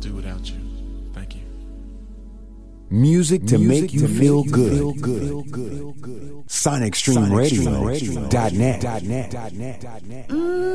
do without you. Thank you. Music to make you feel good. SonicStreamRadio.net.